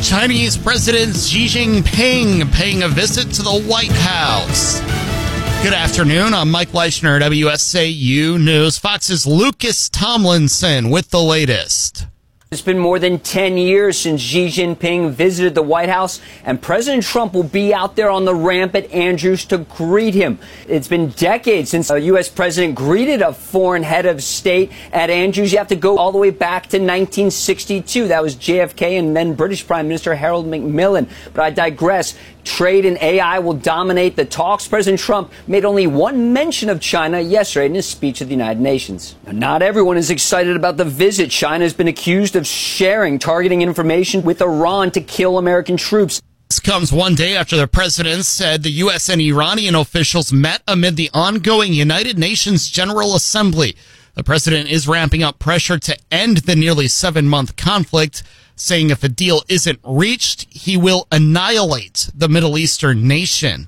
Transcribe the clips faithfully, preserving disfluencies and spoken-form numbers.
Chinese President Xi Jinping paying a visit to the White House. Good afternoon. I'm Mike Leishner, W S A U News. Fox's Lucas Tomlinson with the latest. It's been more than ten years since Xi Jinping visited the White House, and President Trump will be out there on the ramp at Andrews to greet him. It's been decades since a U S president greeted a foreign head of state at Andrews. You have to go all the way back to nineteen sixty-two. That was J F K and then British Prime Minister Harold Macmillan. But I digress. Trade and A I will dominate the talks. President Trump made only one mention of China yesterday in his speech at the United Nations. Now, not everyone is excited about the visit. China has been accused of sharing targeting information with Iran to kill American troops. This comes one day after the president said the U S and Iranian officials met amid the ongoing United Nations General Assembly. The president is ramping up pressure to end the nearly seven-month conflict, saying if a deal isn't reached, he will annihilate the Middle Eastern nation.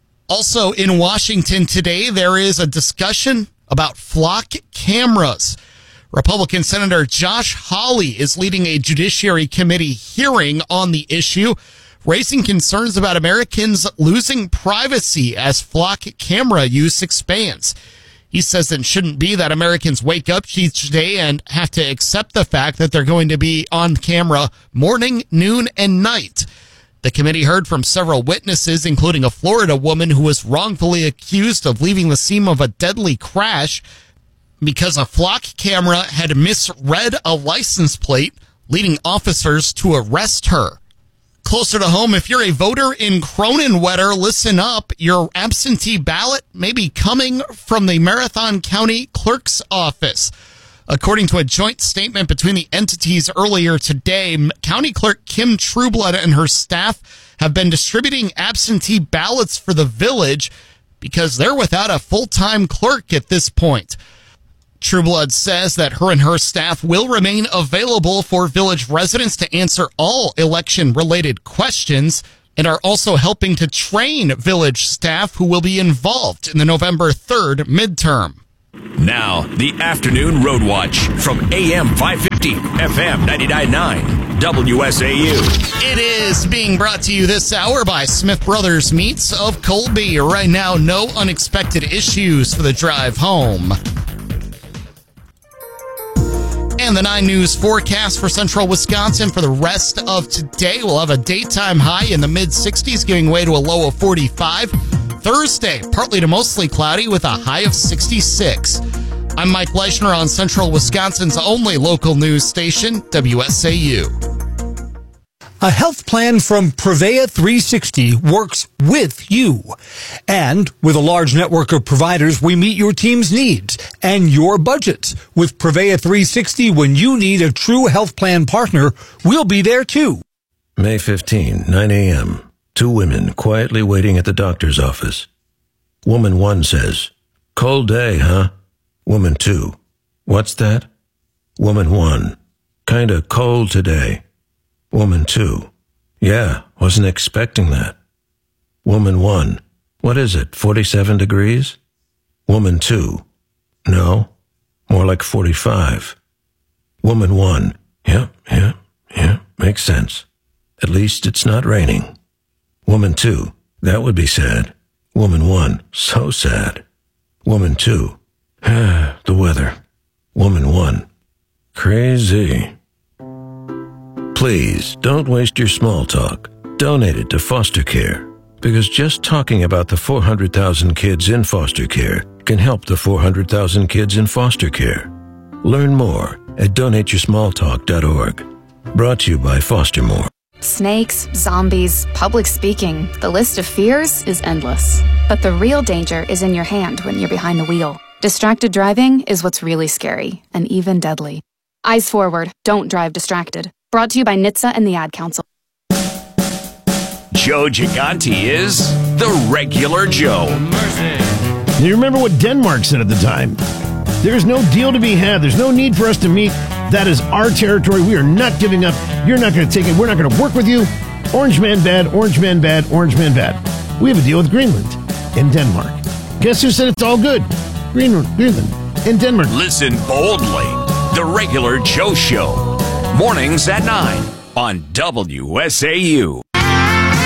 Also in Washington today, there is a discussion about flock cameras. Republican Senator Josh Hawley is leading a Judiciary Committee hearing on the issue, raising concerns about Americans losing privacy as flock camera use expands. He says it shouldn't be that Americans wake up each day and have to accept the fact that they're going to be on camera morning, noon, and night. The committee heard from several witnesses, including a Florida woman who was wrongfully accused of leaving the scene of a deadly crash because a flock camera had misread a license plate, leading officers to arrest her. Closer to home, if you're a voter in Cronenwetter, listen up. Your absentee ballot may be coming from the Marathon County Clerk's Office. According to a joint statement between the entities earlier today, County Clerk Kim Trueblood and her staff have been distributing absentee ballots for the village because they're without a full-time clerk at this point. Trueblood says that her and her staff will remain available for village residents to answer all election-related questions and are also helping to train village staff who will be involved in the November third midterm. Now, the Afternoon Road Watch from A M five fifty, F M ninety-nine point nine, W S A U. It is being brought to you this hour by Smith Brothers Meats of Colby. Right now, no unexpected issues for the drive home. And the nine News forecast for central Wisconsin for the rest of today. We'll have a daytime high in the mid sixties, giving way to a low of forty-five. Thursday, partly to mostly cloudy with a high of sixty-six. I'm Mike Leishner on central Wisconsin's only local news station, W S A U. A health plan from Prevea three sixty works with you. And with a large network of providers, we meet your team's needs and your budgets. With Prevea three sixty, when you need a true health plan partner, we'll be there too. May fifteenth, nine a.m. Two women quietly waiting at the doctor's office. Woman one says, "Cold day, huh?" Woman two, "What's that?" Woman one, "Kinda cold today." Woman two, "Yeah, wasn't expecting that." Woman one, "What is it, forty-seven degrees?" Woman two, "No, more like forty-five." Woman one, "Yeah, yeah, yeah, makes sense. At least it's not raining." Woman two, "That would be sad." Woman one, "So sad." Woman two, "Ah, the weather." Woman one, "Crazy." Please, don't waste your small talk. Donate it to foster care. Because just talking about the four hundred thousand kids in foster care can help the four hundred thousand kids in foster care. Learn more at donate your small talk dot org. Brought to you by Foster More. Snakes, zombies, public speaking. The list of fears is endless. But the real danger is in your hand when you're behind the wheel. Distracted driving is what's really scary and even deadly. Eyes forward. Don't drive distracted. Brought to you by N H T S A and the Ad Council. Joe Gigante is the regular Joe. Do you remember what Denmark said at the time? There's no deal to be had. There's no need for us to meet. That is our territory. We are not giving up. You're not going to take it. We're not going to work with you. Orange man bad, orange man bad, orange man bad. We have a deal with Greenland and Denmark. Guess who said it's all good? Greenland, Greenland and Denmark. Listen boldly. The regular Joe Show. Mornings at nine. on W S A U.